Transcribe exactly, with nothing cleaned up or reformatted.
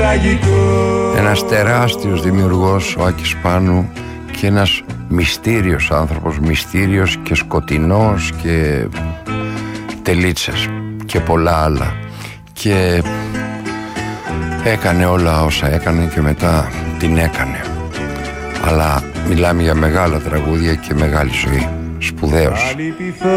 τραγικό. Ένας τεράστιος δημιουργός, ο Άκης Πάνου, και ένας μυστήριος άνθρωπος, μυστήριος και σκοτεινός και τελίτσες και πολλά άλλα, και έκανε όλα όσα έκανε και μετά την έκανε. Αλλά μιλάμε για μεγάλα τραγούδια και μεγάλη ζωή. Σπουδαίος.